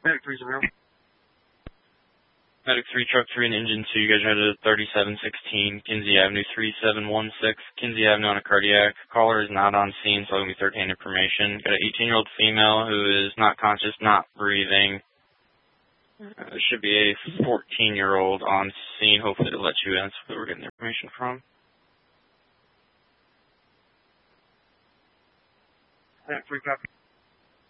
Medic 3-0. Medic 3, Truck 3, and Engine 2, you guys are headed to 3716 Kinsey Avenue 3716. Kinsey Avenue on a cardiac. Caller is not on scene, so it'll be third-hand information. Got an 18-year-old female who is not conscious, not breathing. There should be a 14-year-old on scene. Hopefully it'll let you in. That's where we're getting the information from. Medic 3, copy.